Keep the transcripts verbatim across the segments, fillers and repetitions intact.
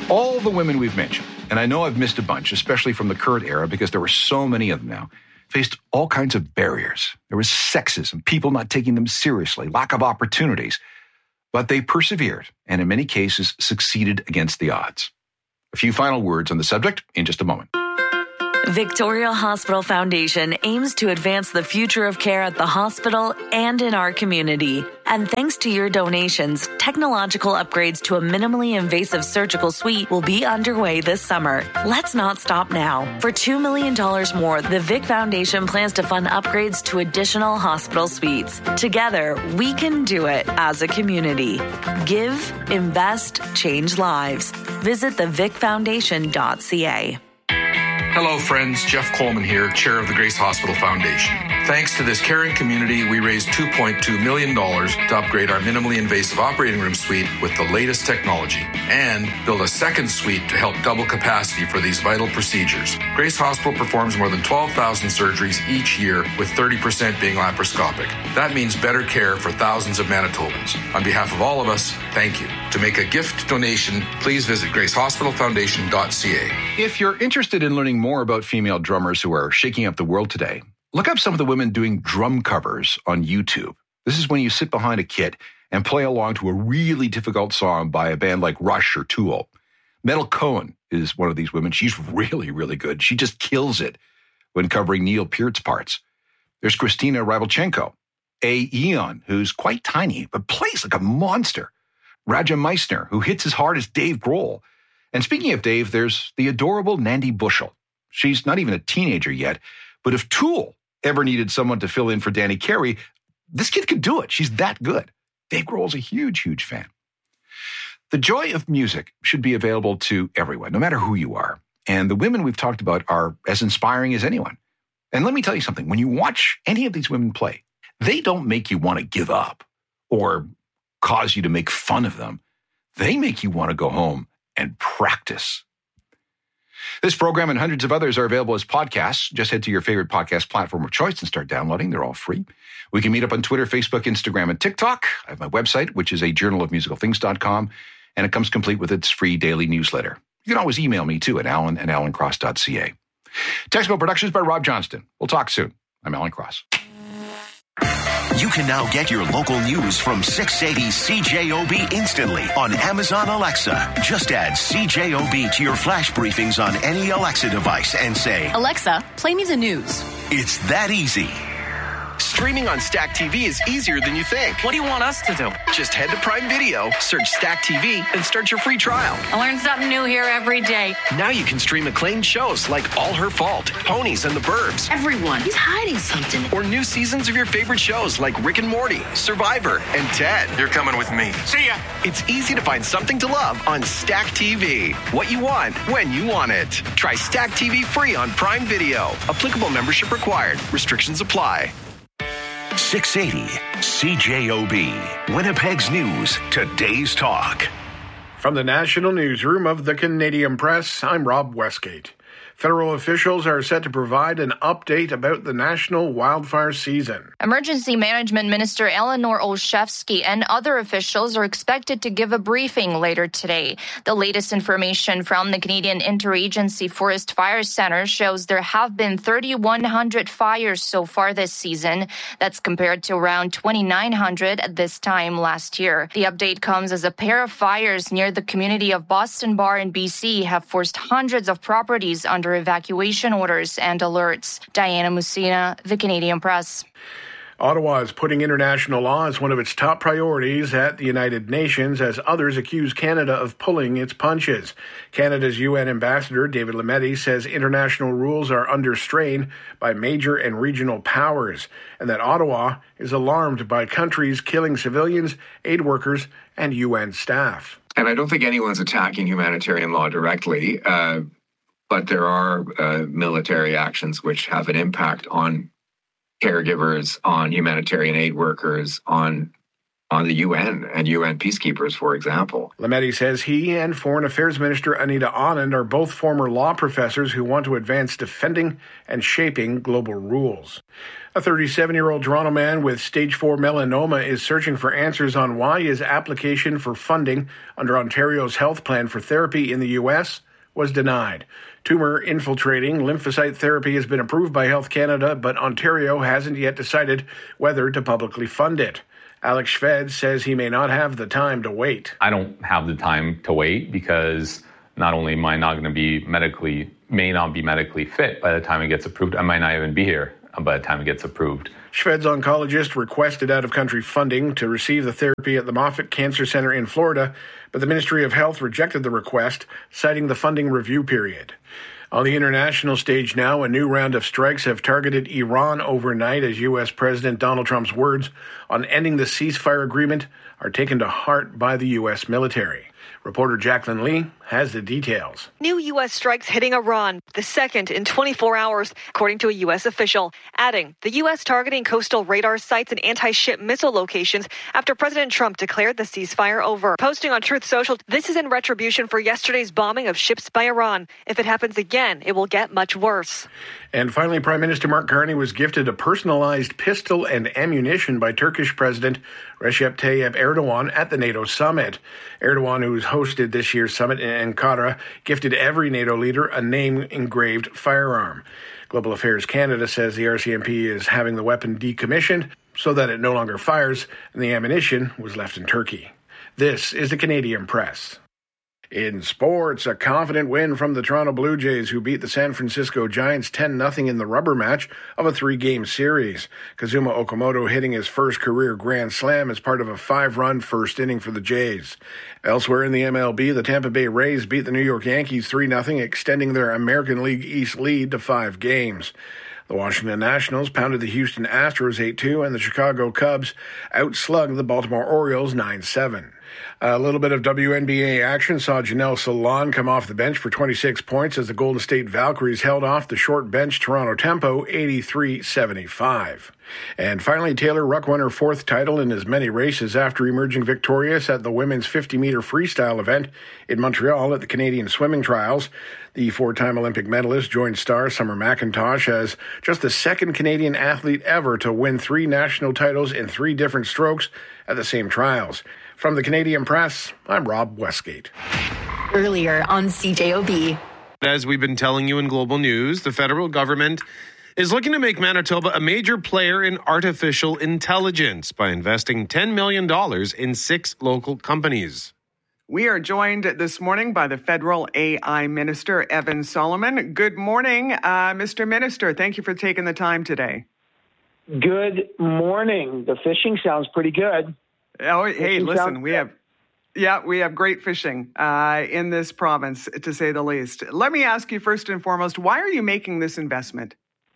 All the women we've mentioned, and I know I've missed a bunch, especially from the current era because there were so many of them now, faced all kinds of barriers. There was sexism, people not taking them seriously, lack of opportunities. But they persevered and in many cases succeeded against the odds. A few final words on the subject in just a moment. Victoria Hospital Foundation aims to advance the future of care at the hospital and in our community. And thanks to your donations, technological upgrades to a minimally invasive surgical suite will be underway this summer. Let's not stop now. For two million dollars more, the Vic Foundation plans to fund upgrades to additional hospital suites. Together, we can do it as a community. Give, invest, change lives. Visit the vic foundation dot c a. Hello, friends. Jeff Coleman here, chair of the Grace Hospital Foundation. Thanks to this caring community, we raised two point two million dollars to upgrade our minimally invasive operating room suite with the latest technology and build a second suite to help double capacity for these vital procedures. Grace Hospital performs more than twelve thousand surgeries each year, with thirty percent being laparoscopic. That means better care for thousands of Manitobans. On behalf of all of us, thank you. To make a gift donation, please visit grace hospital foundation dot c a. If you're interested in learning more about female drummers who are shaking up the world today, look up some of the women doing drum covers on YouTube. This is when you sit behind a kit and play along to a really difficult song by a band like Rush or Tool. Metal Cohen is one of these women. She's really, really good. She just kills it when covering Neil Peart's parts. There's Christina Rybelchenko, A. Eon, who's quite tiny but plays like a monster. Raja Meissner, who hits as hard as Dave Grohl. And speaking of Dave, there's the adorable Nandi Bushell. She's not even a teenager yet, but if Tool ever needed someone to fill in for Danny Carey, this kid could do it. She's that good. Dave Grohl's a huge, huge fan. The joy of music should be available to everyone, no matter who you are. And the women we've talked about are as inspiring as anyone. And let me tell you something. When you watch any of these women play, they don't make you want to give up or cause you to make fun of them. They make you want to go home and practice. This program and hundreds of others are available as podcasts. Just head to your favorite podcast platform of choice and start downloading. They're all free. We can meet up on Twitter, Facebook, Instagram, and TikTok. I have my website, which is a journal of musical things dot com, and it comes complete with its free daily newsletter. You can always email me, too, at alan at alan cross dot c a. Technical Productions by Rob Johnston. We'll talk soon. I'm Alan Cross. You can now get your local news from six eighty C J O B instantly on Amazon Alexa. Just add C J O B to your flash briefings on any Alexa device and say, Alexa, play me the news. It's that easy. Streaming on Stack T V is easier than you think. What do you want us to do? Just head to Prime Video, search Stack T V, and start your free trial. I learn something new here every day. Now you can stream acclaimed shows like All Her Fault, Ponies and the Burbs. Everyone, he's hiding something. Or new seasons of your favorite shows like Rick and Morty, Survivor, and Ted. You're coming with me. See ya! It's easy to find something to love on Stack T V. What you want, when you want it. Try Stack T V free on Prime Video. Applicable membership required. Restrictions apply. six eighty C J O B, Winnipeg's News, today's talk. From the National Newsroom of the Canadian Press, I'm Rob Westgate. Federal officials are set to provide an update about the national wildfire season. Emergency Management Minister Eleanor Olszewski and other officials are expected to give a briefing later today. The latest information from the Canadian Interagency Forest Fire Center shows there have been three thousand one hundred fires so far this season. That's compared to around two thousand nine hundred at this time last year. The update comes as a pair of fires near the community of Boston Bar in B C have forced hundreds of properties under evacuation orders and alerts. Diana Musina, The Canadian Press. Ottawa is putting international law as one of its top priorities at the United Nations as others accuse Canada of pulling its punches. Canada's U N ambassador, David Lametti, says international rules are under strain by major and regional powers and that Ottawa is alarmed by countries killing civilians, aid workers, and U N staff. And I don't think anyone's attacking humanitarian law directly, uh, but there are uh, military actions which have an impact on caregivers, on humanitarian aid workers, on on the U N and U N peacekeepers, for example. Lametti says he and Foreign Affairs Minister Anita Anand are both former law professors who want to advance defending and shaping global rules. A thirty-seven-year-old Toronto man with stage four melanoma is searching for answers on why his application for funding under Ontario's health plan for therapy in the U S was denied. Tumor-infiltrating lymphocyte therapy has been approved by Health Canada, but Ontario hasn't yet decided whether to publicly fund it. Alex Shved says he may not have the time to wait. I don't have the time to wait because not only am I not going to be medically, may not be medically fit by the time it gets approved, I might not even be here by the time it gets approved. Shved's oncologist requested out-of-country funding to receive the therapy at the Moffitt Cancer Center in Florida, but the Ministry of Health rejected the request, citing the funding review period. On the international stage now, a new round of strikes have targeted Iran overnight as U S. President Donald Trump's words on ending the ceasefire agreement are taken to heart by the U S military. Reporter Jacqueline Lee has the details. New U S strikes hitting Iran, the second in twenty-four hours, according to a U S official, adding the U S targeting coastal radar sites and anti-ship missile locations after President Trump declared the ceasefire over. Posting on Truth Social, this is in retribution for yesterday's bombing of ships by Iran. If it happens again, it will get much worse. And finally, Prime Minister Mark Carney was gifted a personalized pistol and ammunition by Turkish President Recep Tayyip Erdogan at the NATO summit. Erdogan, who's hosted this year's summit in Ankara, gifted every NATO leader a name-engraved firearm. Global Affairs Canada says the R C M P is having the weapon decommissioned so that it no longer fires, and the ammunition was left in Turkey. This is the Canadian Press. In sports, a confident win from the Toronto Blue Jays, who beat the San Francisco Giants ten nothing in the rubber match of a three-game series. Kazuma Okamoto hitting his first career grand slam as part of a five-run first inning for the Jays. Elsewhere in the M L B, the Tampa Bay Rays beat the New York Yankees three nothing, extending their American League East lead to five games. The Washington Nationals pounded the Houston Astros eight two, and the Chicago Cubs outslugged the Baltimore Orioles nine seven. A little bit of W N B A action saw Janelle Solon come off the bench for twenty-six points as the Golden State Valkyries held off the short bench Toronto Tempo eighty-three seventy-five. And finally, Taylor Ruck won her fourth title in as many races after emerging victorious at the women's fifty-meter freestyle event in Montreal at the Canadian Swimming Trials. The four-time Olympic medalist joined star Summer McIntosh as just the second Canadian athlete ever to win three national titles in three different strokes at the same trials. From the Canadian Press, I'm Rob Westgate. Earlier on C J O B. As we've been telling you in global news, the federal government is looking to make Manitoba a major player in artificial intelligence by investing ten million dollars in six local companies. We are joined this morning by the federal A I Minister, Evan Solomon. Good morning, uh, Mister Minister. Thank you for taking the time today. Good morning. The fishing sounds pretty good. Oh, hey, listen, we have, yeah, we have great fishing uh, in this province, to say the least. Let me ask you first and foremost, why are you making this investment?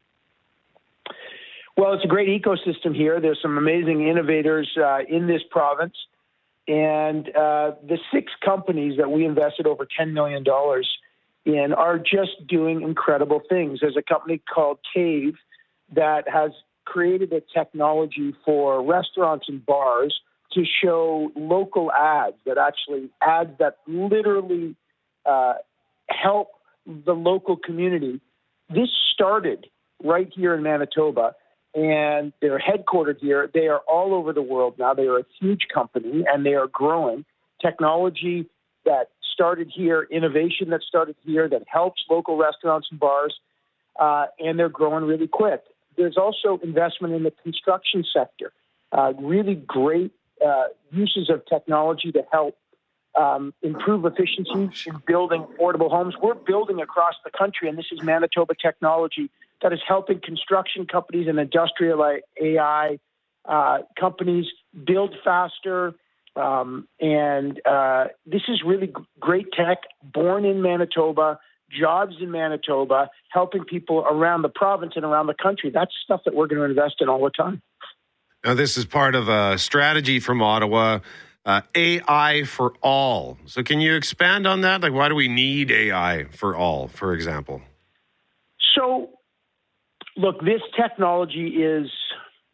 Well, it's a great ecosystem here. There's some amazing innovators uh, in this province. And uh, the six companies that we invested over ten million dollars in are just doing incredible things. There's a company called Cave that has created a technology for restaurants and bars to show local ads, that actually ads that literally uh, help the local community. This started right here in Manitoba, and they're headquartered here. They are all over the world now. They are a huge company, and they are growing. Technology that started here, innovation that started here that helps local restaurants and bars, uh, and they're growing really quick. There's also investment in the construction sector, uh, really great Uh, uses of technology to help um, improve efficiency in building affordable homes. We're building across the country, and this is Manitoba technology that is helping construction companies and industrial A I uh, companies build faster. Um, and uh, this is really g- great tech, born in Manitoba, jobs in Manitoba, helping people around the province and around the country. That's stuff that we're going to invest in all the time. Now, this is part of a strategy from Ottawa, uh, A I for all. So can you expand on that? Like, why do we need A I for all, for example? So, look, this technology is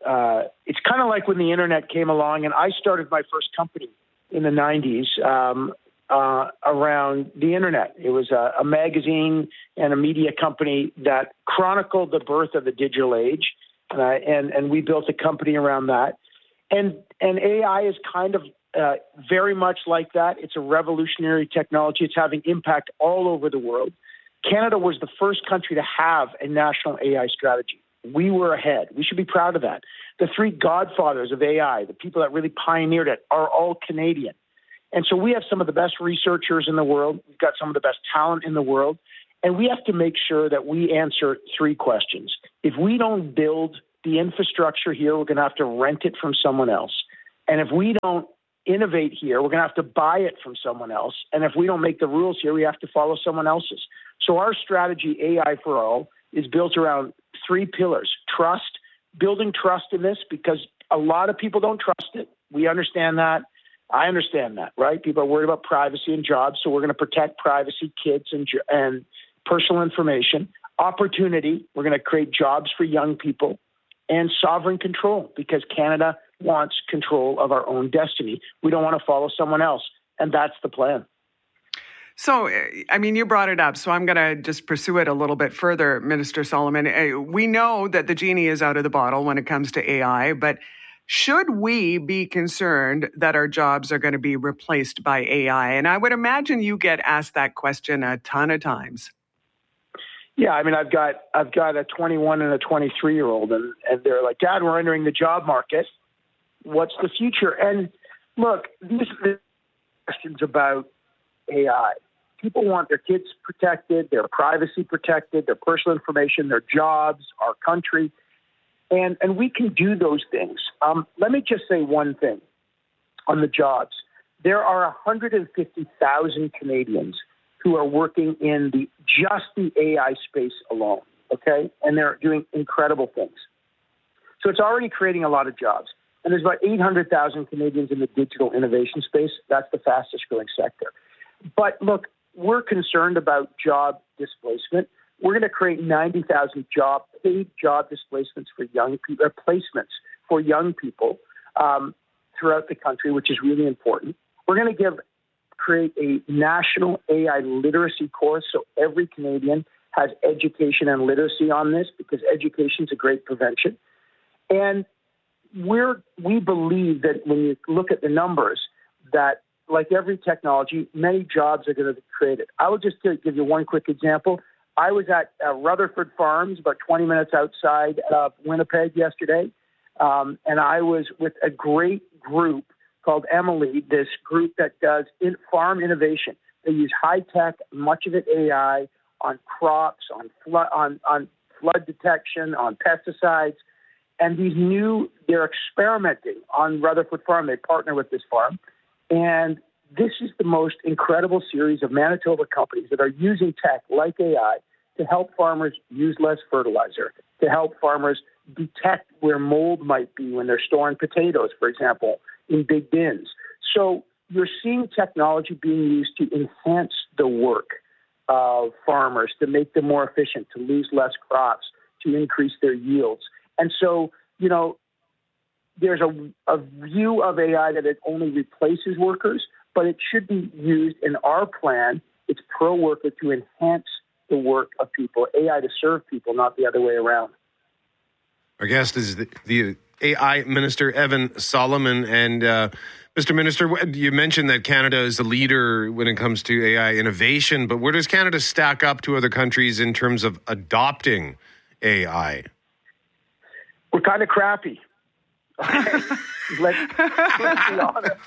uh, it's kind of like when the internet came along, and I started my first company in the nineties um, uh, around the internet. It was a, a magazine and a media company that chronicled the birth of the digital age, uh, and and we built a company around that. And and A I is kind of uh, very much like that. It's a revolutionary technology. It's having impact all over the world. Canada was the first country to have a national A I strategy. We were ahead. We should be proud of that. The three godfathers of A I, the people that really pioneered it, are all Canadian. And so we have some of the best researchers in the world. We've got some of the best talent in the world. And we have to make sure that we answer three questions. If we don't build the infrastructure here, we're going to have to rent it from someone else. And if we don't innovate here, we're going to have to buy it from someone else. And if we don't make the rules here, we have to follow someone else's. So our strategy, A I for All, is built around three pillars. Trust, building trust in this, because a lot of people don't trust it. We understand that. I understand that, right? People are worried about privacy and jobs, so we're going to protect privacy, kids, and, and personal information. Opportunity, we're going to create jobs for young people. And sovereign control, because Canada wants control of our own destiny. We don't want to follow someone else, and that's the plan. So, I mean, you brought it up, so I'm going to just pursue it a little bit further, Minister Solomon. We know that the genie is out of the bottle when it comes to A I, but should we be concerned that our jobs are going to be replaced by A I? And I would imagine you get asked that question a ton of times. Yeah, I mean, I've got I've got a twenty-one and a twenty-three-year-old, and, and they're like, Dad, we're entering the job market. What's the future? And look, these are questions about A I. People want their kids protected, their privacy protected, their personal information, their jobs, our country. And, and we can do those things. Um, let me just say one thing on the jobs. There are one hundred fifty thousand Canadians who are working in the just the A I space alone, okay? And they're doing incredible things. So it's already creating a lot of jobs. And there's about eight hundred thousand Canadians in the digital innovation space. That's the fastest growing sector. But look, we're concerned about job displacement. We're going to create ninety thousand job, paid job displacements for young people, or placements for young people um, throughout the country, which is really important. We're going to give create a national A I literacy course so every Canadian has education and literacy on this, because education is a great prevention. And we're we believe that when you look at the numbers, that like every technology, many jobs are going to be created. I will just give you one quick example. I was at uh, Rutherford Farms, about twenty minutes outside of Winnipeg yesterday, um, and I was with a great group called Emily, this group that does in farm innovation. They use high tech, much of it A I, on crops, on flood, on, on flood detection, on pesticides, and these new. They're experimenting on Rutherford Farm. They partner with this farm, and this is the most incredible series of Manitoba companies that are using tech like A I to help farmers use less fertilizer, to help farmers detect where mold might be when they're storing potatoes, for example, in big bins. So you're seeing technology being used to enhance the work of farmers, to make them more efficient, to lose less crops, to increase their yields. And so, you know, there's a, a view of A I that it only replaces workers, but it should be used in our plan. It's pro-worker to enhance the work of people, A I to serve people, not the other way around. Our guest is the, the A I Minister, Evan Solomon. And uh, Mister Minister, you mentioned that Canada is the leader when it comes to A I innovation, but where does Canada stack up to other countries in terms of adopting A I? We're kind of crappy. Okay? let's, let's be honest.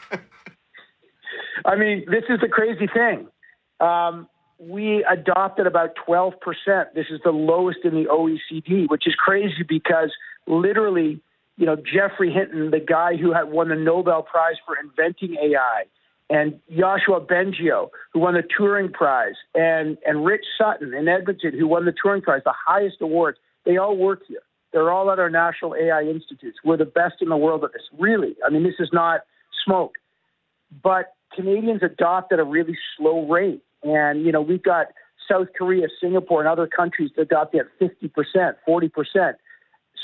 I mean, this is the crazy thing. Um, we adopted about twelve percent. This is the lowest in the O E C D, which is crazy because literally, you know, Geoffrey Hinton, the guy who had won the Nobel Prize for inventing A I, and Yoshua Bengio, who won the Turing Prize, and, and Rich Sutton in Edmonton, who won the Turing Prize, the highest awards, they all work here. They're all at our national A I institutes. We're the best in the world at this, really. I mean, this is not smoke. But Canadians adopt at a really slow rate. And, you know, we've got South Korea, Singapore, and other countries that adopt at fifty percent, forty percent.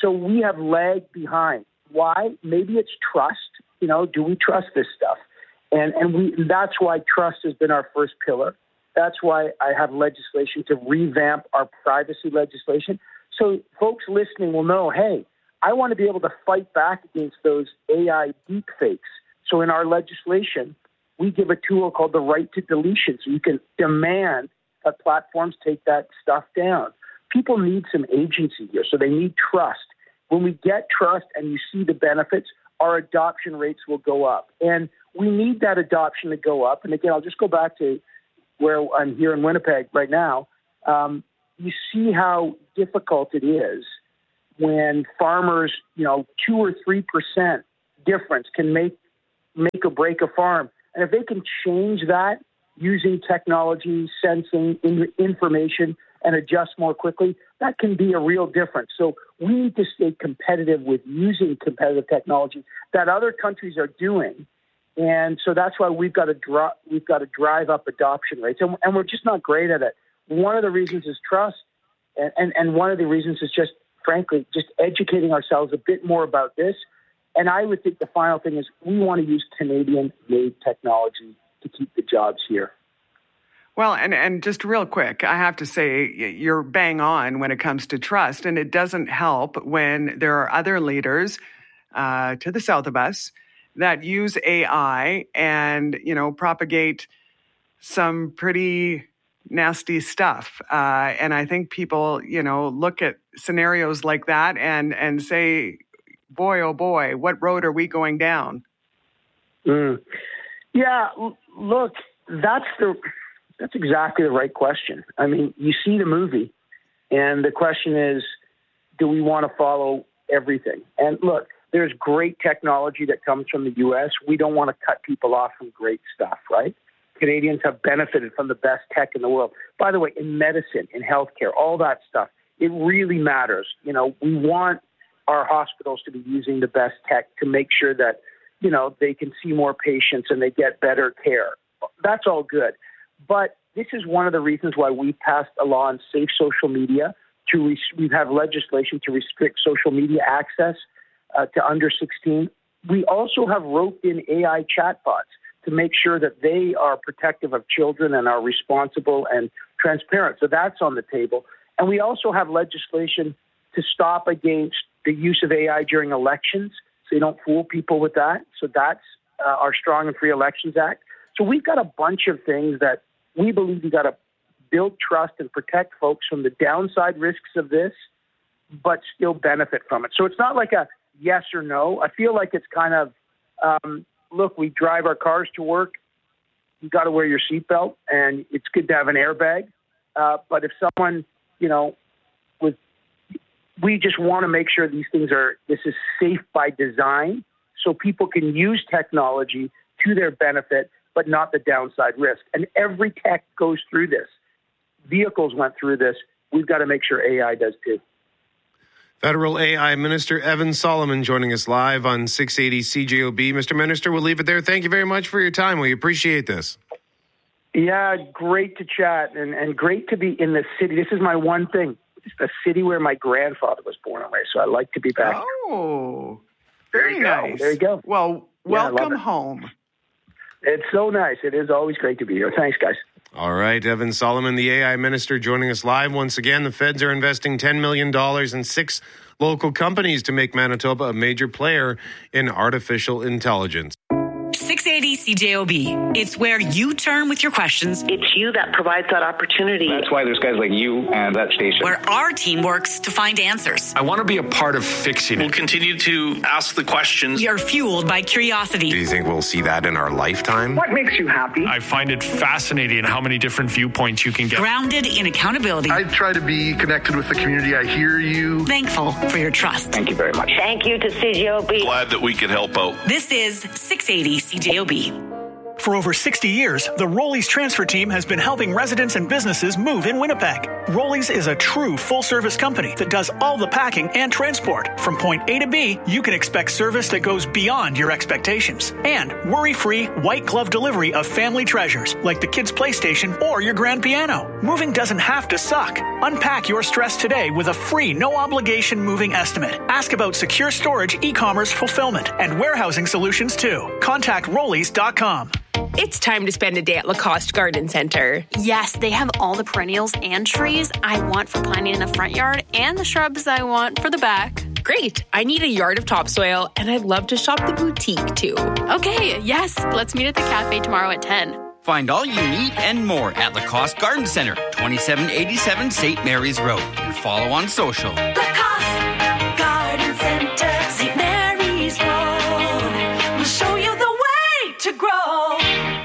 so we have lagged behind. Why? Maybe it's trust. You know, do we trust this stuff? And and we that's why trust has been our first pillar. That's why I have legislation to revamp our privacy legislation. So folks listening will know, hey, I want to be able to fight back against those A I deep fakes. So in our legislation, we give a tool called the right to deletion. So you can demand that platforms take that stuff down. People need some agency here, so they need trust. When we get trust and you see the benefits, our adoption rates will go up. And we need that adoption to go up. And again, I'll just go back to where I'm here in Winnipeg right now. Um, you see how difficult it is when farmers, you know, two or three percent difference can make make or break a farm. And if they can change that using technology, sensing, in, information, and adjust more quickly, that can be a real difference. So we need to stay competitive with using competitive technology that other countries are doing. And so that's why we've got to dri- we've got to drive up adoption rates. And, and we're just not great at it. One of the reasons is trust. And, and, and one of the reasons is just, frankly, just educating ourselves a bit more about this. And I would think the final thing is we want to use Canadian-made technology to keep the jobs here. Well, and, and just real quick, I have to say you're bang on when it comes to trust, and it doesn't help when there are other leaders uh, to the south of us that use A I and, you know, propagate some pretty nasty stuff. Uh, and I think people, you know, look at scenarios like that and, and say, boy, oh boy, what road are we going down? Mm. Yeah, look, that's the... That's exactly the right question. I mean, you see the movie, and the question is, do we want to follow everything? And look, there's great technology that comes from the U S. We don't want to cut people off from great stuff, right? Canadians have benefited from the best tech in the world. By the way, in medicine, in healthcare, all that stuff, it really matters. You know, we want our hospitals to be using the best tech to make sure that, you know, they can see more patients and they get better care. That's all good. But this is one of the reasons why we passed a law on safe social media. To res- we have legislation to restrict social media access uh, to under sixteen. We also have roped in A I chatbots to make sure that they are protective of children and are responsible and transparent. So that's on the table. And we also have legislation to stop against the use of A I during elections, so you don't fool people with that. So that's uh, our Strong and Free Elections Act. So we've got a bunch of things that we believe you got to build trust and protect folks from the downside risks of this, but still benefit from it. So it's not like a yes or no. I feel like it's kind of, um, look, we drive our cars to work. You got to wear your seatbelt, and it's good to have an airbag. Uh, but if someone, you know, with, we just want to make sure these things are, this is safe by design, so people can use technology to their benefit, but not the downside risk. And every tech goes through this. Vehicles went through this. We've got to make sure A I does too. Federal A I Minister Evan Solomon joining us live on six eighty C J O B. Mister Minister, we'll leave it there. Thank you very much for your time. We appreciate this. Yeah, great to chat and, and great to be in the city. This is my one thing. It's the city where my grandfather was born and raised, so I like to be back. Oh, very there nice. Go. There you go. Well, yeah, welcome home. It's so nice. It is always great to be here. Thanks, guys. All right, Evan Solomon, the A I Minister, joining us live once again. The feds are investing ten million dollars in six local companies to make Manitoba a major player in artificial intelligence. six eighty C J O B. It's where you turn with your questions. It's you that provides that opportunity. That's why there's guys like you and that station. Where our team works to find answers. I want to be a part of fixing it. We'll continue to ask the questions. You're fueled by curiosity. Do you think we'll see that in our lifetime? What makes you happy? I find it fascinating how many different viewpoints you can get. Grounded in accountability. I try to be connected with the community. I hear you. Thankful for your trust. Thank you very much. Thank you to C J O B. Glad that we could help out. This is six eighty C J O B. For over sixty years, the Rollies transfer team has been helping residents and businesses move in Winnipeg. Rollies is a true full-service company that does all the packing and transport. From point A to B, you can expect service that goes beyond your expectations. And worry-free, white-glove delivery of family treasures like the kids' PlayStation or your grand piano. Moving doesn't have to suck. Unpack your stress today with a free, no-obligation moving estimate. Ask about secure storage, e-commerce fulfillment, and warehousing solutions too. Contact rollies dot com. It's time to spend a day at Lacoste Garden Center. Yes, they have all the perennials and trees I want for planting in the front yard and the shrubs I want for the back. Great. I need a yard of topsoil, and I'd love to shop the boutique too. Okay, yes. Let's meet at the cafe tomorrow at ten. Find all you need and more at Lacoste Garden Center, twenty-seven eighty-seven Saint Mary's Road. And follow on social. Lacoste Garden Center, Saint Mary's Road. We'll show you the way to grow.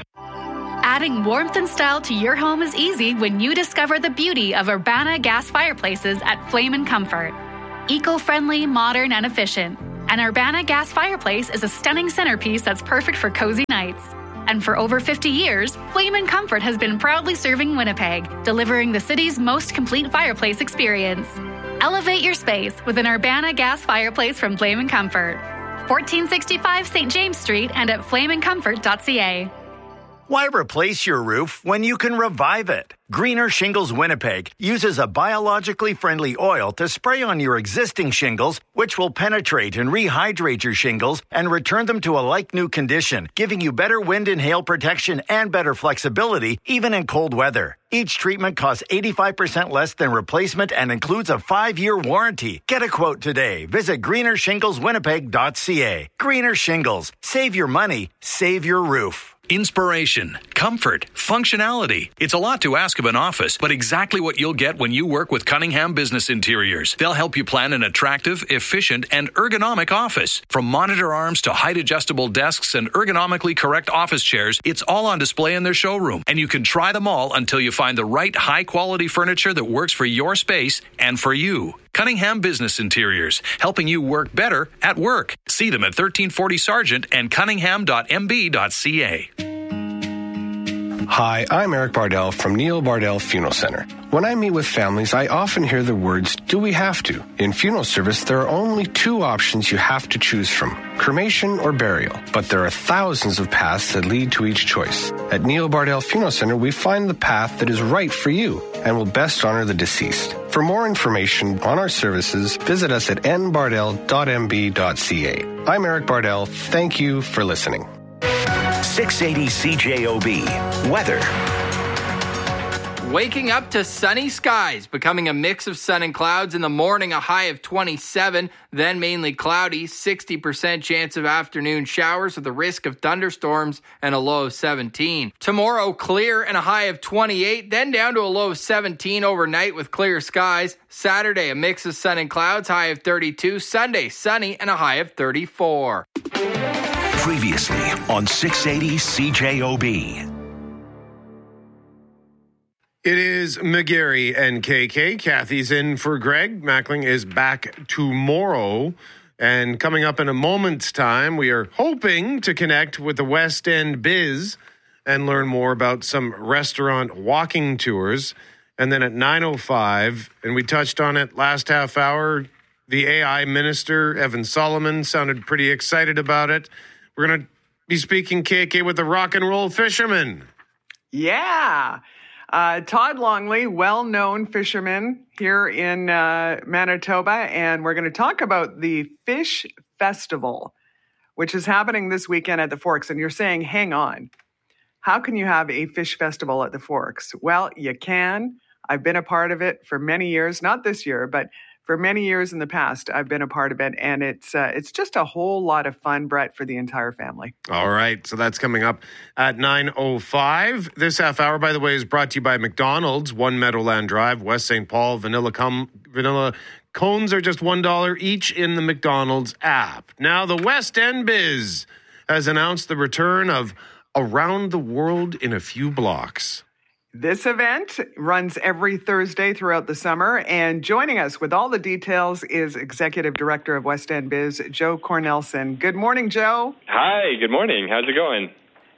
Adding warmth and style to your home is easy when you discover the beauty of Urbana gas fireplaces at Flame and Comfort. Eco-friendly, modern, and efficient. An Urbana gas fireplace is a stunning centerpiece that's perfect for cozy nights. And for over fifty years, Flame and Comfort has been proudly serving Winnipeg, delivering the city's most complete fireplace experience. Elevate your space with an Urbana gas fireplace from Flame and Comfort. fourteen sixty-five Saint James Street and at flame and comfort dot c a. Why replace your roof when you can revive it? Greener Shingles Winnipeg uses a biologically friendly oil to spray on your existing shingles, which will penetrate and rehydrate your shingles and return them to a like-new condition, giving you better wind and hail protection and better flexibility, even in cold weather. Each treatment costs eighty-five percent less than replacement and includes a five-year warranty. Get a quote today. Visit greener shingles winnipeg dot c a. Greener Shingles. Save your money. Save your roof. Inspiration, comfort, functionality. It's a lot to ask of an office, but exactly what you'll get when you work with Cunningham Business Interiors. They'll help you plan an attractive, efficient, and ergonomic office. From monitor arms to height-adjustable desks and ergonomically correct office chairs, it's all on display in their showroom, and you can try them all until you find the right high-quality furniture that works for your space and for you. Cunningham Business Interiors, helping you work better at work. See them at thirteen forty Sargent and cunningham dot m b dot c a. Hi, I'm Eric Bardell from Neil Bardell Funeral Center. When I meet with families, I often hear the words, do we have to? In funeral service, there are only two options you have to choose from, cremation or burial. But there are thousands of paths that lead to each choice. At Neil Bardell Funeral Center, we find the path that is right for you and will best honor the deceased. For more information on our services, visit us at n bardell dot m b dot c a. I'm Eric Bardell. Thank you for listening. six eighty C J O B. Weather. Waking up to sunny skies, becoming a mix of sun and clouds. In the morning, a high of twenty-seven, then mainly cloudy, sixty percent chance of afternoon showers with a risk of thunderstorms and a low of seventeen. Tomorrow, clear and a high of twenty-eight, then down to a low of seventeen overnight with clear skies. Saturday, a mix of sun and clouds, high of thirty-two. Sunday, sunny and a high of thirty-four. Previously on six eighty C J O B. It is McGarry and K K. Kathy's in for Greg. Mackling is back tomorrow. And coming up in a moment's time, we are hoping to connect with the West End Biz and learn more about some restaurant walking tours. And then at nine oh five, and we touched on it last half hour, the A I minister, Evan Solomon, sounded pretty excited about it. We're going to be speaking, K K, with the rock and roll fisherman. Yeah. Uh, Todd Longley, well-known fisherman here in uh, Manitoba, and we're going to talk about the Fish Festival, which is happening this weekend at the Forks. And you're saying, hang on, how can you have a fish festival at the Forks? Well, you can. I've been a part of it for many years, not this year, but for many years in the past, I've been a part of it, and it's uh, it's just a whole lot of fun, Brett, for the entire family. All right, so that's coming up at nine oh five. This half hour, by the way, is brought to you by McDonald's, One Meadowland Drive, West Saint Paul. Vanilla, com- vanilla cones are just one dollar each in the McDonald's app. Now, the West End Biz has announced the return of Around the World in a Few Blocks. This event runs every Thursday throughout the summer, and joining us with all the details is Executive Director of West End Biz, Joe Cornelson. Good morning, Joe. Hi, good morning. How's it going?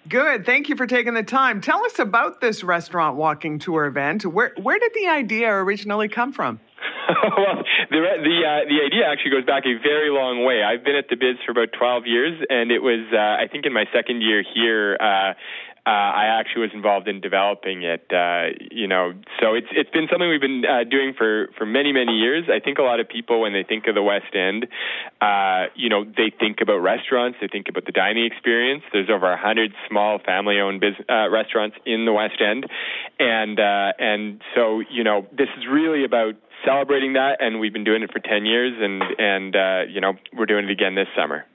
Good. Thank you for taking the time. Tell us about this restaurant walking tour event. Where where did the idea originally come from? Well, the the uh, the idea actually goes back a very long way. I've been at the Biz for about twelve years, and it was uh, I think in my second year here. Uh, Uh, I actually was involved in developing it, uh, you know, so it's it's been something we've been uh, doing for, for many, many years. I think a lot of people, when they think of the West End, uh, you know, they think about restaurants, they think about the dining experience. There's over one hundred small family-owned business, uh, restaurants in the West End, and uh, and so, you know, this is really about celebrating that, and we've been doing it for ten years, and, and uh, you know, we're doing it again this summer.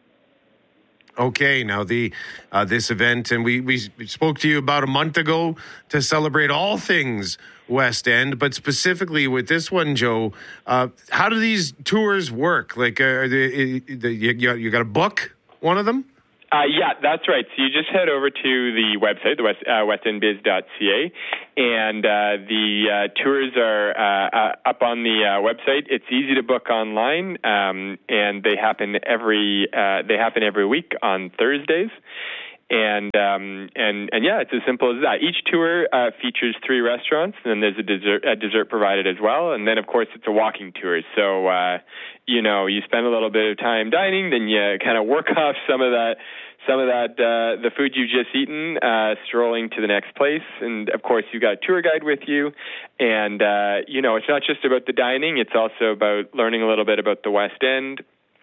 Okay, now the uh, this event, and we, we spoke to you about a month ago to celebrate all things West End, but specifically with this one, Joe, uh, how do these tours work? Like, uh, are they, you, you got to book one of them? Uh, yeah, that's right. So you just head over to the website, the west, uh, west end biz dot c a, and uh, the uh, tours are uh, uh, up on the uh, website. It's easy to book online, um, and they happen every uh, they happen every week on Thursdays. And um, and and yeah, it's as simple as that. Each tour uh, features three restaurants, and then there's a dessert, a dessert provided as well. And then, of course, it's a walking tour. So uh, you know, you spend a little bit of time dining, then you kind of work off some of that, some of that uh, the food you've just eaten, uh, strolling to the next place. And of course, you've got a tour guide with you. And uh, you know, it's not just about the dining; it's also about learning a little bit about the West End.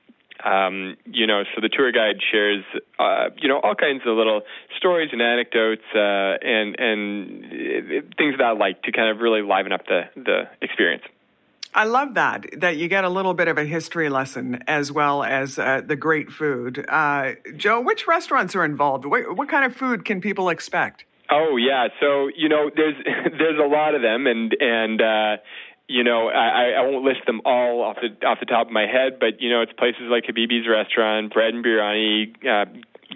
Um, you know, so the tour guide shares, uh, you know, all kinds of little stories and anecdotes uh, and and things that I like to kind of really liven up the, the experience. I love that, that you get a little bit of a history lesson as well as uh, the great food. Uh, Joe, which restaurants are involved? What, what kind of food can people expect? Oh, yeah. So, you know, there's there's a lot of them, and, and uh You know, I, I won't list them all off the off the top of my head, but, you know, it's places like Habibi's Restaurant, Bread and Biryani, uh,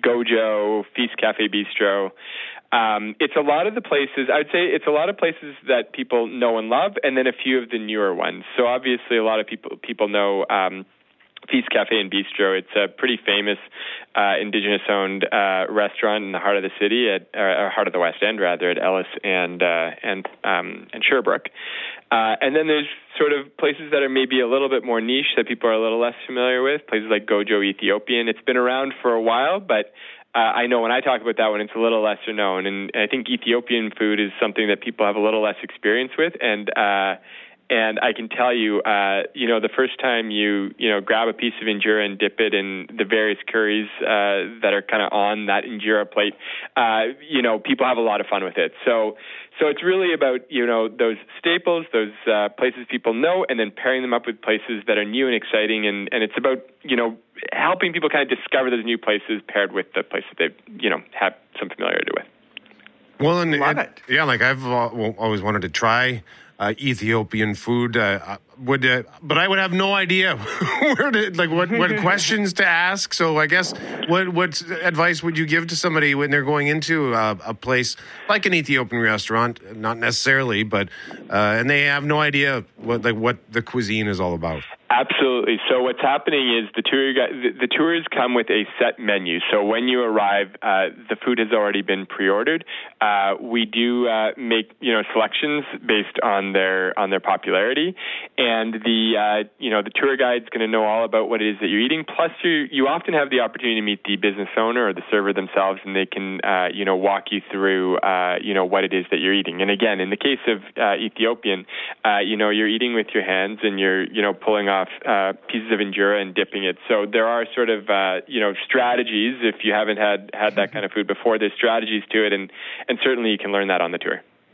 Gojo, Feast Cafe Bistro. Um, it's a lot of the places, I would say it's a lot of places that people know and love, and then a few of the newer ones. So obviously a lot of people people know um, Feast Cafe and Bistro. It's a pretty famous uh, Indigenous-owned uh, restaurant in the heart of the city, at or heart of the West End, rather, at Ellis and uh, and um, and Sherbrooke. Uh, and then there's sort of places that are maybe a little bit more niche that people are a little less familiar with, places like Gojo Ethiopian. It's been around for a while, but uh, I know when I talk about that one, it's a little lesser known. And I think Ethiopian food is something that people have a little less experience with. And uh, and I can tell you, uh, you know, the first time you, you know, grab a piece of injera and dip it in the various curries uh, that are kind of on that injera plate, uh, you know, people have a lot of fun with it. So So it's really about, you know, those staples, those uh, places people know, and then pairing them up with places that are new and exciting. And, and it's about, you know, helping people kind of discover those new places paired with the places they, you know, have some familiarity with. Well, and, Love and it. yeah, like I've uh, always wanted to try uh, Ethiopian food. Uh, would, uh, but I would have no idea where to, like, what, what questions to ask. So I guess what what advice would you give to somebody when they're going into a, a place like an Ethiopian restaurant? Not necessarily, but uh, and they have no idea what like what the cuisine is all about. Absolutely. So what's happening is the tour the, the tours come with a set menu. So when you arrive, uh, the food has already been pre-ordered. Uh, we do uh, make you know selections based on their on their popularity, and the uh, you know the tour guide's going to know all about what it is that you're eating. Plus, you you often have the opportunity to meet the business owner or the server themselves, and they can uh, you know walk you through uh, you know what it is that you're eating. And again, in the case of uh, Ethiopian, uh, you know you're eating with your hands and you're you know pulling off Uh, pieces of injera and dipping it. So there are sort of, uh, you know, strategies. If you haven't had, had that kind of food before, there's strategies to it, and, and certainly you can learn that on the tour.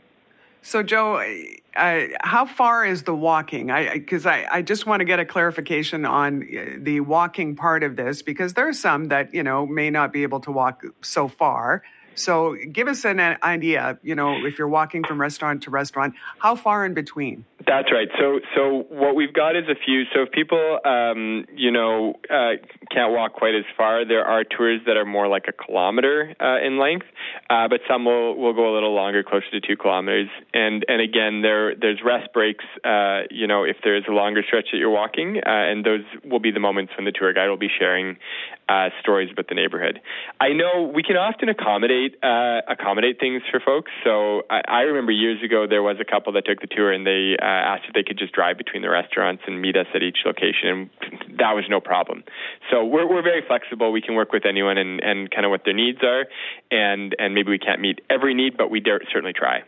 So, Joe, uh, how far is the walking? Because I, I, I just want to get a clarification on the walking part of this, because there are some that, you know, may not be able to walk so far. So give us an idea, you know, if you're walking from restaurant to restaurant, how far in between? That's right. So so what we've got is a few. So if people, um, you know, uh, can't walk quite as far, there are tours that are more like a kilometer uh, in length, uh, but some will, will go a little longer, closer to two kilometers. And and again, there there's rest breaks, uh, you know, if there's a longer stretch that you're walking, uh, and those will be the moments when the tour guide will be sharing uh, stories about the neighborhood. I know we can often accommodate uh, accommodate things for folks. So I, I remember years ago there was a couple that took the tour and they uh, asked if they could just drive between the restaurants and meet us at each location, and that was no problem. So we're we're very flexible. We can work with anyone and, and kind of what their needs are, and and maybe we can't meet every need, but we dare certainly try.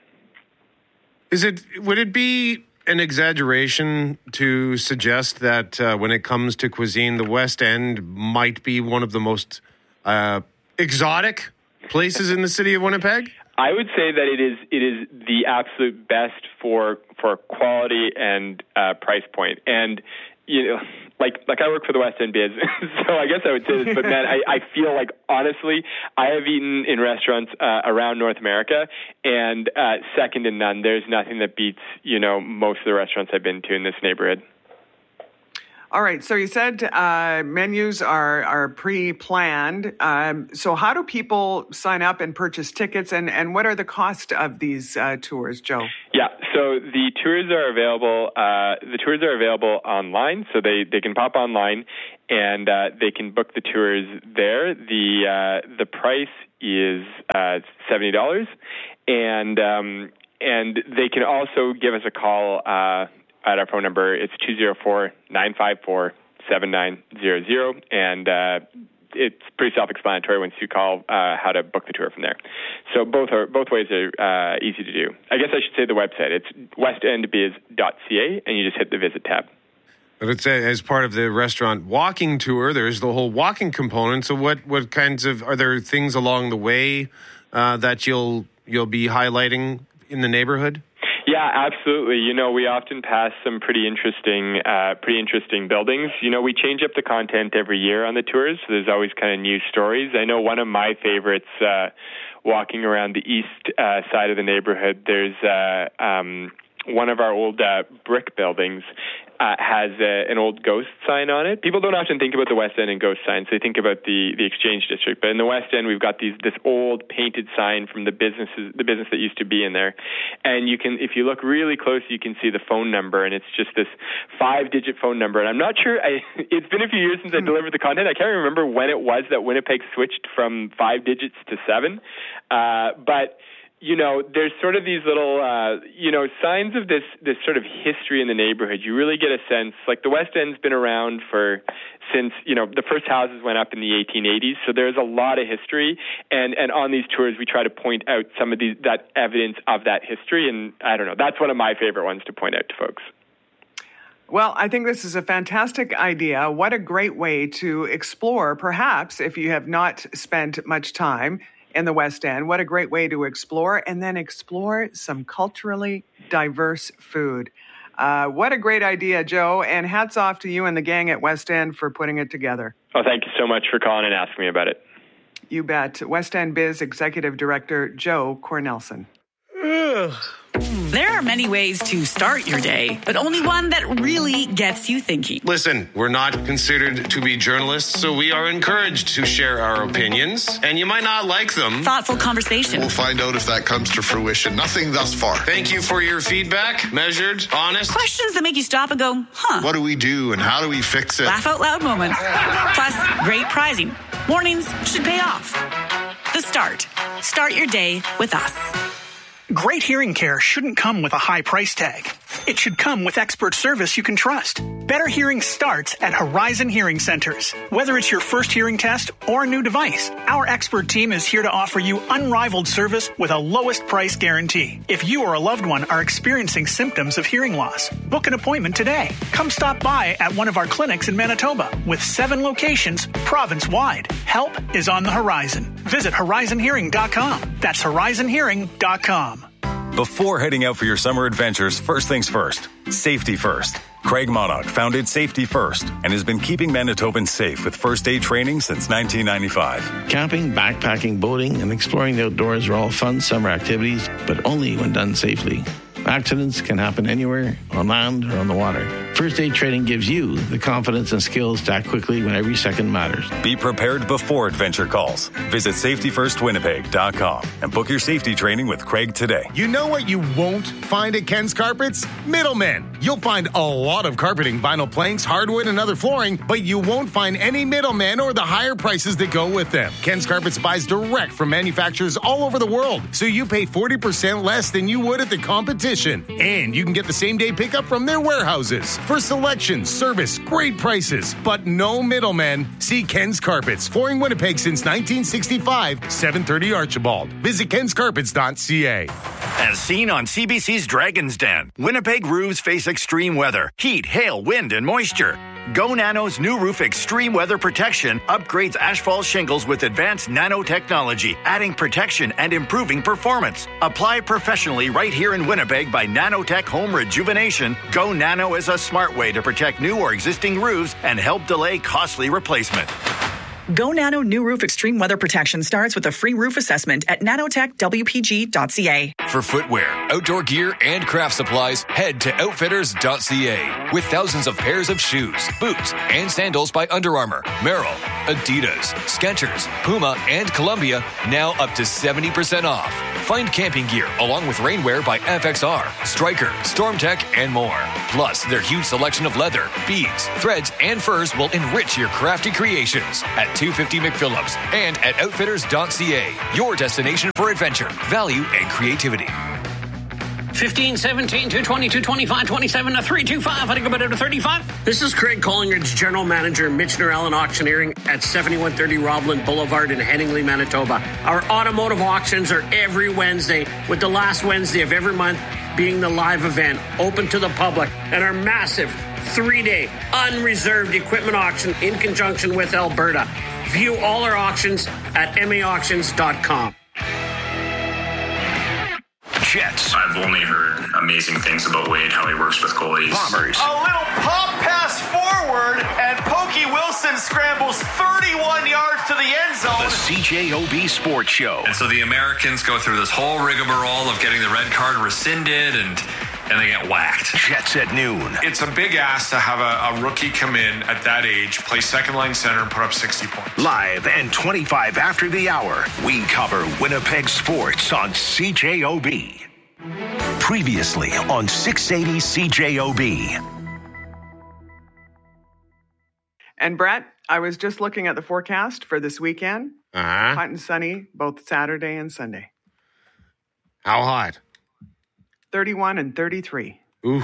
Is it would it be an exaggeration to suggest that uh, when it comes to cuisine, the West End might be one of the most uh, exotic places in the city of Winnipeg? I would say that it is it is the absolute best for for quality and uh, price point. And you know, like like I work for the West End Biz, so I guess I would say this. But man, I, I feel like honestly, I have eaten in restaurants uh, around North America, and uh, second to none. There's nothing that beats you know most of the restaurants I've been to in this neighborhood. All right. So you said uh, menus are are pre-planned. Um, so how do people sign up and purchase tickets, and, and what are the cost of these uh, tours, Joe? Yeah. So the tours are available. Uh, the tours are available online. So they, they can pop online and uh, they can book the tours there. The uh, the price is uh, seventy dollars, and um, and they can also give us a call. Uh, At our phone number, it's two zero four, nine five four, seven nine zero zero, and uh, it's pretty self-explanatory once you call uh, how to book the tour from there. So both are both ways are uh, easy to do. I guess I should say the website. It's west end biz dot c a, and you just hit the visit tab. But it's a, as part of the restaurant walking tour, there's the whole walking component. So what, what kinds of are there things along the way uh, that you'll you'll be highlighting in the neighborhood? Yeah, absolutely. You know, we often pass some pretty interesting, uh, pretty interesting buildings. You know, we change up the content every year on the tours, so there's always kind of new stories. I know one of my favorites, uh, walking around the east uh, side of the neighborhood, there's uh, um, one of our old uh, brick buildings uh, has a, an old ghost sign on it. People don't often think about the West End and ghost signs. They think about the, the Exchange District. But in the West End, we've got these this old painted sign from the businesses, the business that used to be in there. And you can, if you look really close, you can see the phone number, and it's just this five-digit phone number. And I'm not sure. I, it's been a few years since I delivered the content. I can't remember when it was that Winnipeg switched from five digits to seven. Uh, but you know, there's sort of these little, uh, you know, signs of this this sort of history in the neighborhood. You really get a sense, like the West End's been around for since, you know, the first houses went up in the eighteen eighties. So there's a lot of history. And, and on these tours, we try to point out some of these, that evidence of that history. And I don't know, that's one of my favorite ones to point out to folks. Well, I think this is a fantastic idea. What a great way to explore, perhaps, if you have not spent much time in the West End. What a great way to explore and then explore some culturally diverse food. Uh, what a great idea, Joe, and hats off to you and the gang at West End for putting it together. Oh, thank you so much for calling and asking me about it. You bet. West End Biz Executive Director Joe Cornelson. There are many ways to start your day, but only one that really gets you thinking. Listen, we're not considered to be journalists, so we are encouraged to share our opinions, and you might not like them. Thoughtful conversation. We'll find out if that comes to fruition. Nothing thus far. Thank you for your feedback. Measured, honest. Questions that make you stop and go, huh. What do we do and how do we fix it? Laugh out loud moments. Plus, great prizing. Mornings should pay off. The Start. Start your day with us. Great hearing care shouldn't come with a high price tag. It should come with expert service you can trust. Better hearing starts at Horizon Hearing Centers. Whether it's your first hearing test or a new device, our expert team is here to offer you unrivaled service with a lowest price guarantee. If you or a loved one are experiencing symptoms of hearing loss, book an appointment today. Come stop by at one of our clinics in Manitoba with seven locations province-wide. Help is on the horizon. Visit horizon hearing dot com. That's horizon hearing dot com. Before heading out for your summer adventures, first things first, safety first. Craig Monarch founded Safety First and has been keeping Manitobans safe with first aid training since nineteen ninety-five. Camping, backpacking, boating, and exploring the outdoors are all fun summer activities, but only when done safely. Accidents can happen anywhere, on land or on the water. First aid training gives you the confidence and skills to act quickly when every second matters. Be prepared before adventure calls. Visit safety first winnipeg dot com and book your safety training with Craig today. You know what you won't find at Ken's Carpets? Middlemen. You'll find a lot of carpeting, vinyl planks, hardwood, and other flooring, but you won't find any middlemen or the higher prices that go with them. Ken's Carpets buys direct from manufacturers all over the world, so you pay forty percent less than you would at the competition. And you can get the same-day pickup from their warehouses. For selection, service, great prices, but no middlemen. See Ken's Carpets, flooring Winnipeg since nineteen sixty-five, seven thirty Archibald. Visit kens carpets dot c a. As seen on C B C's Dragon's Den, Winnipeg roofs face extreme weather, heat, hail, wind, and moisture. Go Nano's new roof extreme weather protection upgrades asphalt shingles with advanced nanotechnology, adding protection and improving performance. Apply professionally right here in Winnipeg by Nanotech Home Rejuvenation. Go Nano is a smart way to protect new or existing roofs and help delay costly replacement. Go Nano New Roof Extreme Weather Protection starts with a free roof assessment at nanotech w p g dot c a. For footwear, outdoor gear, and craft supplies, head to outfitters dot c a. With thousands of pairs of shoes, boots, and sandals by Under Armour, Merrell, Adidas, Skechers, Puma, and Columbia, now up to seventy percent off. Find camping gear along with rainwear by F X R, Stryker, StormTech, and more. Plus, their huge selection of leather, beads, threads, and furs will enrich your crafty creations at two fifty McPhillips and at outfitters dot c a. Your destination for adventure, value, and creativity. fifteen, seventeen, two twenty, two twenty-five, twenty-seven, to three twenty-five. I think about it to thirty-five. This is Craig Collingridge, General Manager, Michener Allen Auctioneering at seventy-one thirty Robland Boulevard in Headingley, Manitoba. Our automotive auctions are every Wednesday, with the last Wednesday of every month being the live event, open to the public, and our massive three-day unreserved equipment auction in conjunction with Alberta. View all our auctions at m a auctions dot com. Jets. I've only heard amazing things about Wade, how he works with goalies. Bombers. A little pop pass forward, and Pokey Wilson scrambles thirty-one yards to the end zone. The C J O B Sports Show. And so the Americans go through this whole rigmarole of getting the red card rescinded, and and they get whacked. Jets at noon. It's a big ask to have a, a rookie come in at that age, play second line center, and put up sixty points. Live and twenty-five after the hour, we cover Winnipeg sports on C J O B. Previously on six eighty C J O B. And Brett, I was just looking at the forecast for this weekend. Uh-huh. Hot and sunny, both Saturday and Sunday. How hot? thirty-one and thirty-three. Ooh.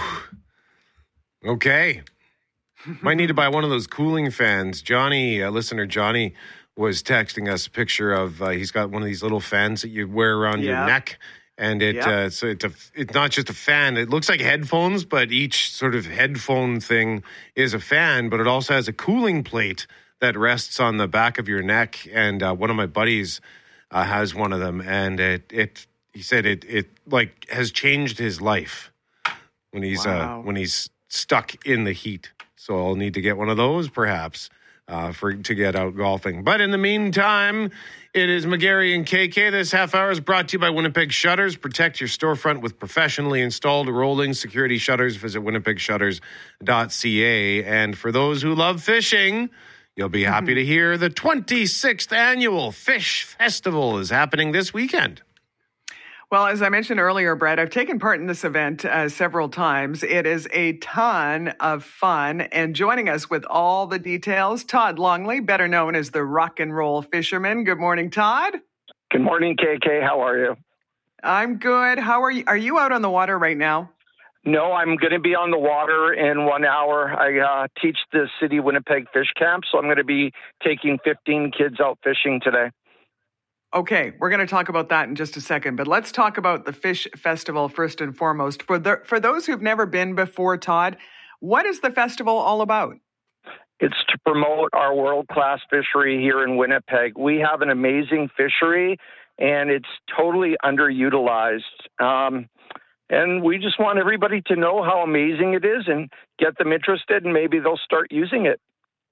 Okay. Might need to buy one of those cooling fans. Johnny, uh, listener Johnny, was texting us a picture of, uh, he's got one of these little fans that you wear around Yeah. your neck. And it Yeah. uh, so it's a, it's not just a fan. It looks like headphones, but each sort of headphone thing is a fan. But it also has a cooling plate that rests on the back of your neck. And uh, one of my buddies uh, has one of them, and it it he said it it like has changed his life when he's Wow. uh, when he's stuck in the heat. So I'll need to get one of those perhaps uh, for to get out golfing. But in the meantime, it is McGarry and K K. This half hour is brought to you by Winnipeg Shutters. Protect your storefront with professionally installed rolling security shutters. Visit winnipeg shutters dot c a. And for those who love fishing, you'll be happy to hear the twenty-sixth annual Fish Festival is happening this weekend. Well, as I mentioned earlier, Brett, I've taken part in this event uh, several times. It is a ton of fun. And joining us with all the details, Todd Longley, better known as the Rock and Roll Fisherman. Good morning, Todd. Good morning, K K. How are you? I'm good. How are you? Are you out on the water right now? No, I'm going to be on the water in one hour. I uh, teach the City Winnipeg Fish Camp, so I'm going to be taking fifteen kids out fishing today. Okay, we're going to talk about that in just a second, but let's talk about the Fish Festival first and foremost. For the, for those who've never been before, Todd, what is the festival all about? It's to promote our world-class fishery here in Winnipeg. We have an amazing fishery, and it's totally underutilized. Um, and we just want everybody to know how amazing it is and get them interested, and maybe they'll start using it.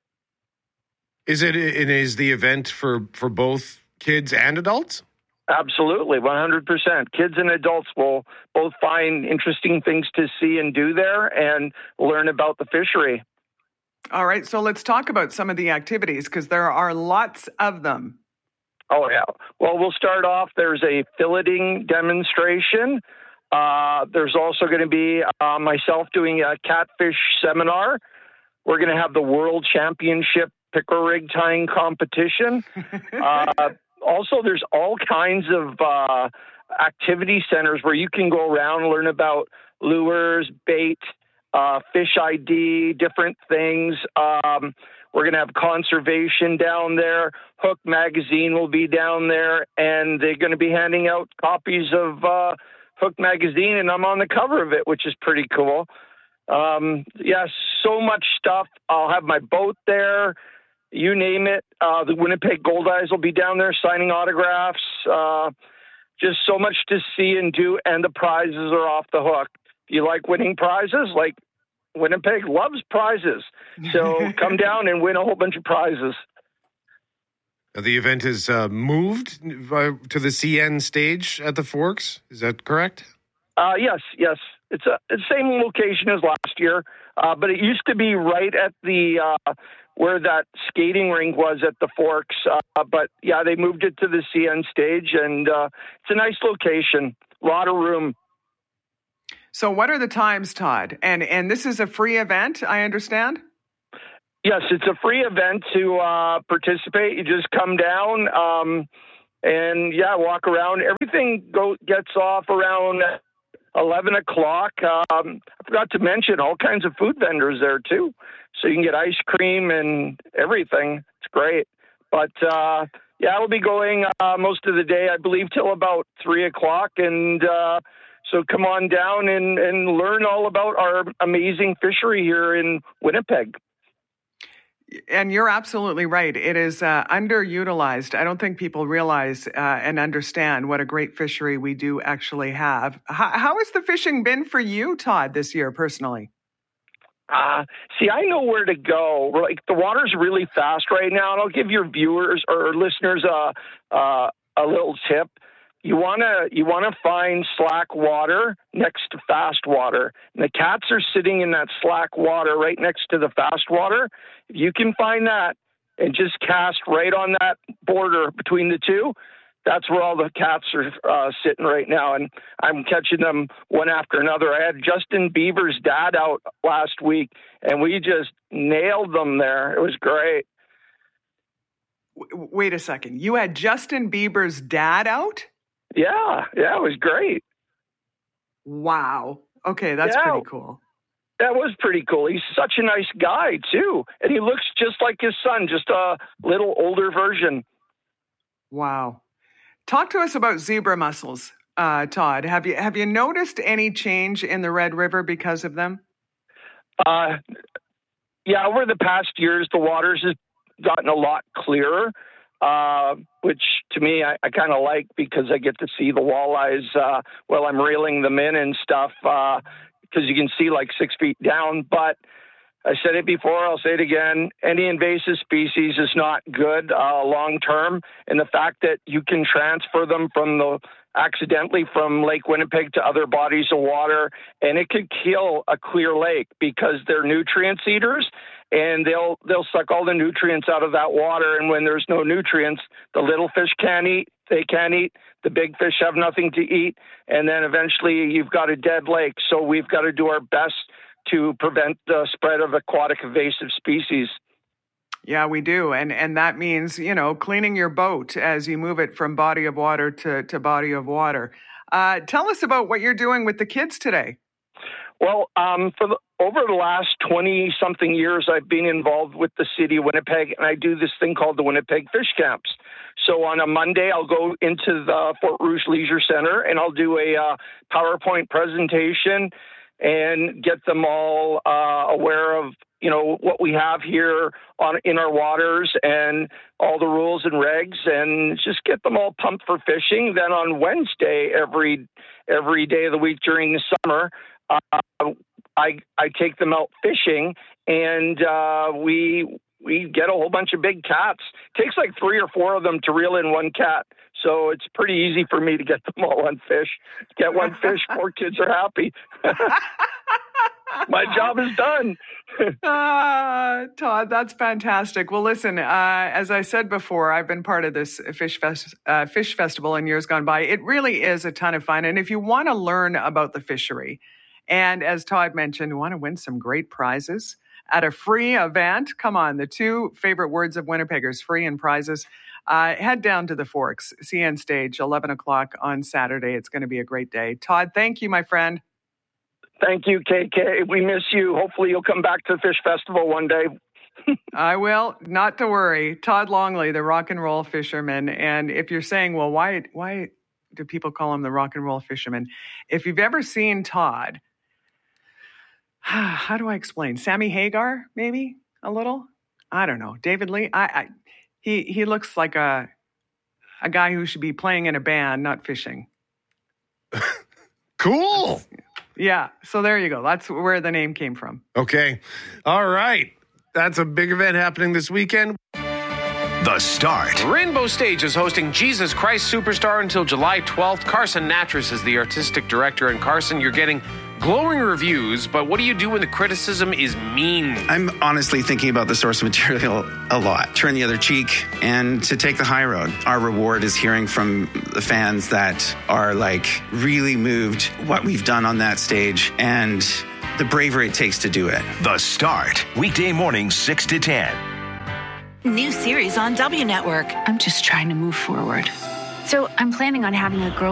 Is it, it is the event for, for both kids and adults? Absolutely, one hundred percent. Kids and adults will both find interesting things to see and do there and learn about the fishery. All right, so let's talk about some of the activities because there are lots of them. Oh, yeah. Well, we'll start off. There's a filleting demonstration. Uh, there's also going to be uh, myself doing a catfish seminar. We're going to have the World Championship pickerel rig tying competition. uh, also, there's all kinds of uh, activity centers where you can go around and learn about lures, bait, uh, fish I D, different things. Um, we're going to have conservation down there. Hook Magazine will be down there, and they're going to be handing out copies of uh, Hook Magazine, and I'm on the cover of it, which is pretty cool. Um, yeah, so much stuff. I'll have my boat there. You name it. Uh, the Winnipeg Goldeyes will be down there signing autographs. Uh, just so much to see and do, and the prizes are off the hook. If you like winning prizes, like Winnipeg loves prizes. So come down and win a whole bunch of prizes. The event is uh, moved uh, to the C N stage at the Forks. Is that correct? Uh, yes, yes. It's a it's the same location as last year, uh, but it used to be right at the uh, where that skating rink was at the Forks. Uh, but yeah, they moved it to the C N stage, and uh, it's a nice location. A lot of room. So, what are the times, Todd? And and this is a free event, I understand. Yes, it's a free event to uh, participate. You just come down um, and, yeah, walk around. Everything go, gets off around eleven o'clock. Um, I forgot to mention all kinds of food vendors there, too. So you can get ice cream and everything. It's great. But, uh, yeah, it'll be going uh, most of the day, I believe, till about three o'clock. And uh, so come on down and, and learn all about our amazing fishery here in Winnipeg. And you're absolutely right. It is uh, underutilized. I don't think people realize uh, and understand what a great fishery we do actually have. How, how has the fishing been for you, Todd, this year personally? Uh, see, I know where to go. Like the water's really fast right now, and I'll give your viewers or listeners a a, a little tip. You wanna you wanna find slack water next to fast water. And the cats are sitting in that slack water right next to the fast water. If you can find that and just cast right on that border between the two, that's where all the cats are uh, sitting right now. And I'm catching them one after another. I had Justin Bieber's dad out last week, and we just nailed them there. It was great. Wait a second. You had Justin Bieber's dad out? Yeah, yeah, it was great. Wow. Okay, that's yeah, pretty cool. That was pretty cool. He's such a nice guy, too. And he looks just like his son, just a little older version. Wow. Talk to us about zebra mussels, uh, Todd. Have you have you noticed any change in the Red River because of them? Uh, yeah, over the past years, the waters have gotten a lot clearer. Uh, which to me, I, I kind of like because I get to see the walleyes uh, while I'm reeling them in and stuff because uh, you can see like six feet down. But I said it before, I'll say it again. Any invasive species is not good uh, long term. And the fact that you can transfer them from the accidentally from Lake Winnipeg to other bodies of water, and it could kill a clear lake because they're nutrients eaters. And they'll they'll suck all the nutrients out of that water. And when there's no nutrients, the little fish can't eat, they can't eat, the big fish have nothing to eat. And then eventually you've got a dead lake. So we've got to do our best to prevent the spread of aquatic invasive species. Yeah, we do. And and that means, you know, cleaning your boat as you move it from body of water to, to body of water. Uh, tell us about what you're doing with the kids today. Well, um, for the, over the last twenty-something years, I've been involved with the city of Winnipeg, and I do this thing called the Winnipeg Fish Camps. So on a Monday, I'll go into the Fort Rouge Leisure Center, and I'll do a uh, PowerPoint presentation and get them all uh, aware of, you know, what we have here on in our waters and all the rules and regs, and just get them all pumped for fishing. Then on Wednesday, every every day of the week during the summer, Uh, I I take them out fishing, and uh, we we get a whole bunch of big cats. It takes like three or four of them to reel in one cat, so it's pretty easy for me to get them all on fish. Get one fish, four kids are happy. My job is done. uh, Todd, that's fantastic. Well, listen, uh, as I said before, I've been part of this fish fest, uh, fish festival in years gone by. It really is a ton of fun. And if you want to learn about the fishery, and as Todd mentioned, want to win some great prizes at a free event, come on, the two favorite words of Winnipeggers, free and prizes. Uh, head down to the Forks, C N Stage, eleven o'clock on Saturday. It's going to be a great day. Todd, thank you, my friend. Thank you, K K. We miss you. Hopefully you'll come back to the Fish Festival one day. I will. Not to worry. Todd Longley, the rock and roll fisherman. And if you're saying, well, why, why do people call him the rock and roll fisherman? If you've ever seen Todd, how do I explain? Sammy Hagar, maybe a little? I don't know. David Lee? I, I he he looks like a a guy who should be playing in a band, not fishing. Cool. Yeah. So there you go. That's where the name came from. Okay. All right. That's a big event happening this weekend. The Start. Rainbow Stage is hosting Jesus Christ Superstar until July twelfth. Carson Natras is the artistic director. And Carson, you're getting glowing reviews, but what do you do when the criticism is mean? I'm honestly thinking about the source material a lot. Turn the other cheek and to take the high road. Our reward is hearing from the fans that are like really moved what we've done on that stage and the bravery it takes to do it. The Start. Weekday mornings six to ten. New series on W Network. I'm just trying to move forward. So I'm planning on having a girl